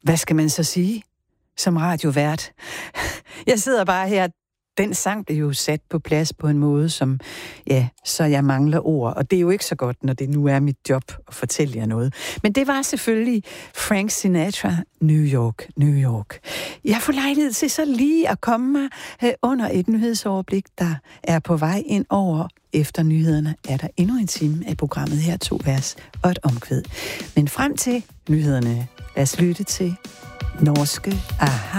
hvad skal man så sige som radiovært? Jeg sidder bare her. Den sang blev jo sat på plads på en måde, som, ja, så jeg mangler ord. Og det er jo ikke så godt, når det nu er mit job at fortælle jer noget. Men det var selvfølgelig Frank Sinatra, New York, New York. Jeg får lejlighed til så lige at komme mig under et nyhedsoverblik, der er på vej ind over. Efter nyhederne er der endnu en time af programmet her, 2 vers og et omkvæd. Men frem til nyhederne, lad os lytte til norske Aha.